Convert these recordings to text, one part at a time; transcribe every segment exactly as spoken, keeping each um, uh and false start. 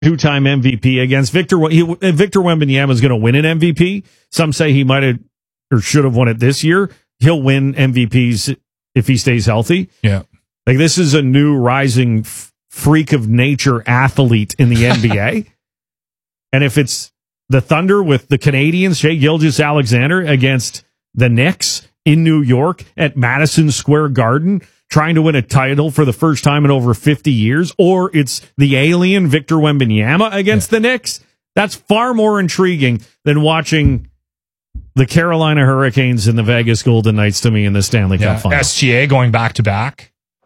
two-time M V P against Victor. He, Victor Wembanyama is going to win an M V P. Some say he might have or should have won it this year. He'll win M V Ps if he stays healthy. Yeah. Like, this is a new rising f- freak of nature athlete in the N B A. And if it's the Thunder with the Canadians, Shai Gilgeous-Alexander against the Knicks in New York at Madison Square Garden, trying to win a title for the first time in over fifty years, or it's the alien Victor Wembanyama against yeah. the Knicks, that's far more intriguing than watching the Carolina Hurricanes and the Vegas Golden Knights to me in the Stanley yeah. Cup final. S G A going back to back.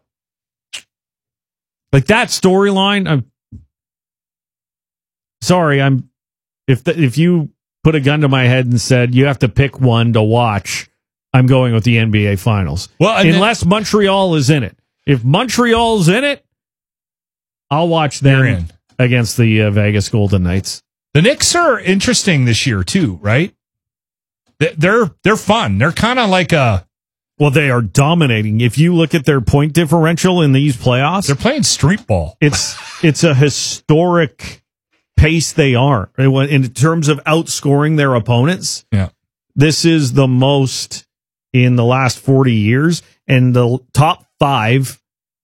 Like, that storyline, I'm sorry, I'm if the, if you put a gun to my head and said you have to pick one to watch, I'm going with the N B A Finals. Well, unless then, Montreal is in it. If Montreal's in it, I'll watch them against the uh, Vegas Golden Knights. The Knicks are interesting this year too, right? They're they're fun. They're kind of like a well, they are dominating. If you look at their point differential in these playoffs, they're playing street ball. It's it's a historic pace they are in terms of outscoring their opponents. Yeah, this is the most in the last forty years, and the top five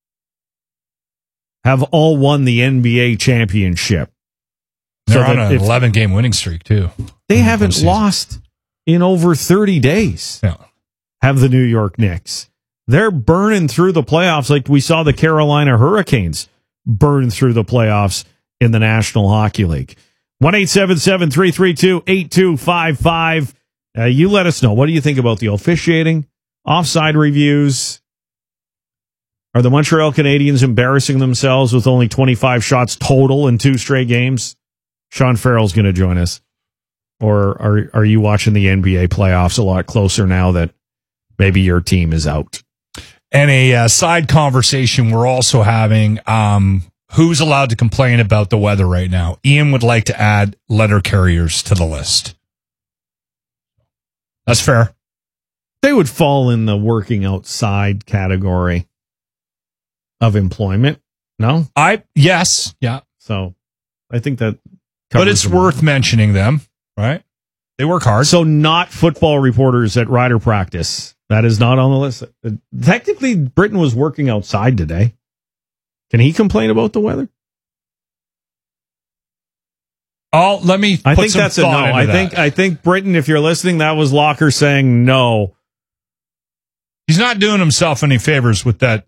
have all won the N B A championship. They're so on an eleven-game winning streak, too. They haven't lost in over thirty days, yeah. have the New York Knicks. They're burning through the playoffs like we saw the Carolina Hurricanes burn through the playoffs in the National Hockey League. one eight seven seven, three three two, eight two five five. Uh, you let us know. What do you think about the officiating, offside reviews? Are the Montreal Canadiens embarrassing themselves with only twenty-five shots total in two straight games? Sean Farrell's going to join us. Or are are you watching the N B A playoffs a lot closer now that maybe your team is out? And a uh, side conversation we're also having, um, who's allowed to complain about the weather right now? Ian would like to add letter carriers to the list. That's fair. They would fall in the working outside category of employment. No? I yes. Yeah. So I think that But it's worth them. mentioning them, right? They work hard. So not football reporters at Rider practice. That is not on the list. Technically, Britain was working outside today. Can he complain about the weather? Oh, let me put I think some that's a no. I that. think I think Britain, if you're listening, that was Locker saying no. He's not doing himself any favors with that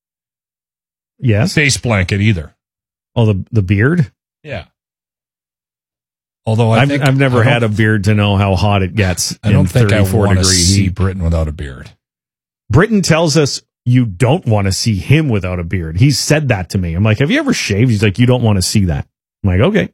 yes. face blanket either. Oh, the the beard? Yeah. Although I I've, think, I've never I had a beard to know how hot it gets. I don't think I want to see heat. Britain without a beard. Britain tells us you don't want to see him without a beard. He's said that to me. I'm like, have you ever shaved? He's like, you don't want to see that. I'm like, okay.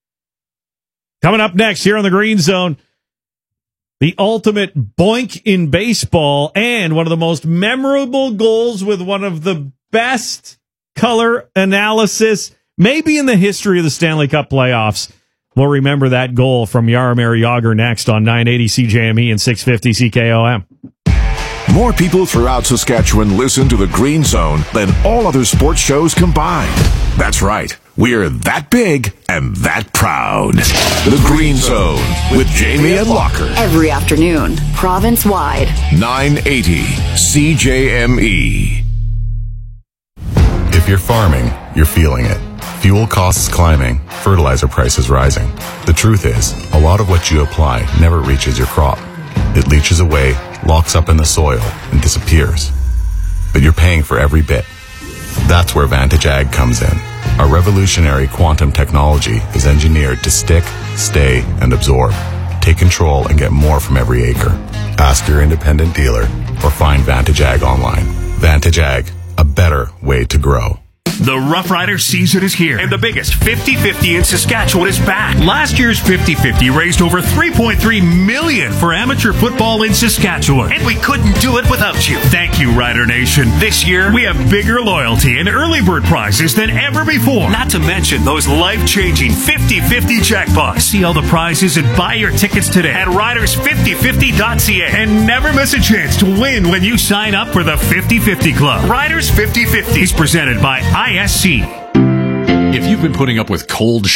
Coming up next here on the Green Zone, the ultimate boink in baseball and one of the most memorable goals with one of the best color analysis, maybe in the history of the Stanley Cup playoffs. We'll remember that goal from Jaromir Jagr next on nine eighty C J M E and six fifty C K O M. More people throughout Saskatchewan listen to the Green Zone than all other sports shows combined. That's right. We're that big and that proud. The Green Zone with Jamie and Locker. Every afternoon, province-wide. nine eighty C J M E. If you're farming, you're feeling it. Fuel costs climbing, fertilizer prices rising. The truth is, a lot of what you apply never reaches your crop. It leaches away, locks up in the soil, and disappears. But you're paying for every bit. That's where Vantage Ag comes in. Our revolutionary quantum technology is engineered to stick, stay, and absorb. Take control and get more from every acre. Ask your independent dealer or find Vantage Ag online. Vantage Ag, a better way to grow. The Rough Rider season is here, and the biggest fifty fifty in Saskatchewan is back. Last year's fifty fifty raised over three point three million dollars for amateur football in Saskatchewan, and we couldn't do it without you. Thank you, Rider Nation. This year, we have bigger loyalty and early bird prizes than ever before, not to mention those life-changing fifty fifty jackpots. See all the prizes and buy your tickets today at riders fifty fifty dot c a, and never miss a chance to win when you sign up for the fifty fifty Club. Riders fifty fifty is presented by I S C. If you've been putting up with cold